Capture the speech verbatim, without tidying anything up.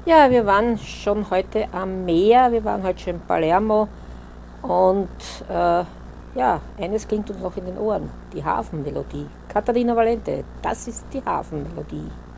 Ja, wir waren schon heute am Meer, wir waren heute schon in Palermo und äh, ja, eines klingt uns noch in den Ohren, die Hafenmelodie. Caterina Valente, das ist die Hafenmelodie.